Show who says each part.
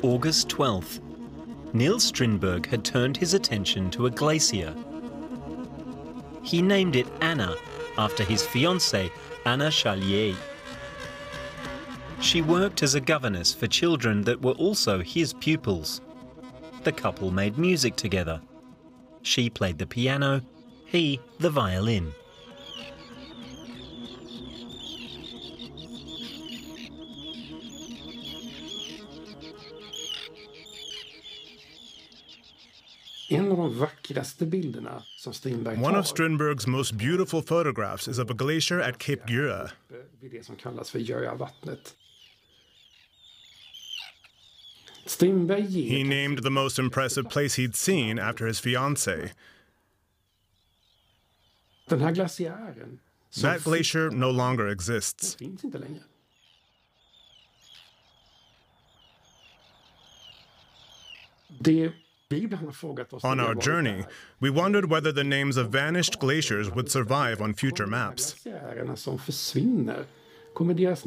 Speaker 1: August 12th. Niels Strindberg had turned his attention to a glacier. He named it Anna, after his fiancée, Anna Charlier. She worked as a governess for children that were also his pupils. The couple made music together. She played the piano, he the violin.
Speaker 2: One of Strindberg's most beautiful photographs is of a glacier at Cape Gjøa. He named the most impressive place he'd seen after his fiancée. That glacier no longer exists. On our journey, we wondered whether the names of vanished glaciers would survive on future maps.